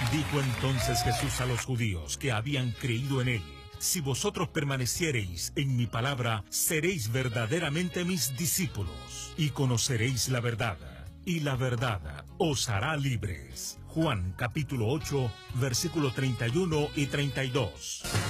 Dijo entonces Jesús a los judíos que habían creído en él: si vosotros permaneciereis en mi palabra, seréis verdaderamente mis discípulos, y conoceréis la verdad, y la verdad os hará libres. Juan capítulo 8, versículo 31 y 32.